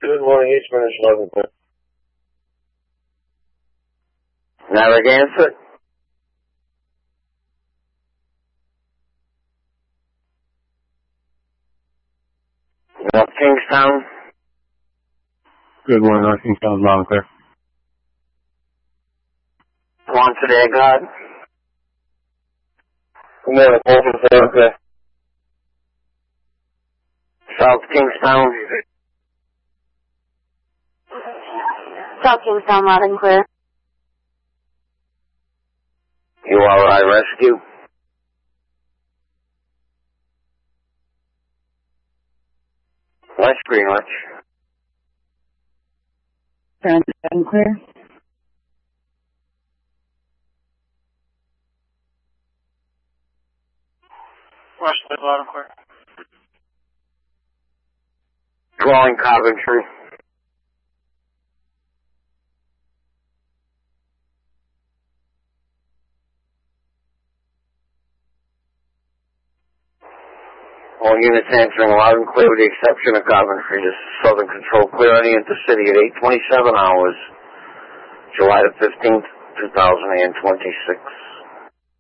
Good morning, Eastman. It's 11. Narragansett. North Kingstown. Good morning, North Kingstown, loud and clear. Quonset Air Guard. Good morning, Bolton. Okay. South Kingstown. South Kingstown, loud and clear. URI Rescue. West Greenwich. Loud and clear. Westwood, loud and clear. Drawing Coventry. All units answering loud and clear with the exception of Coventry. This is Southern Control. Clear any intercity at 8:27 hours, July the 15th, 2026.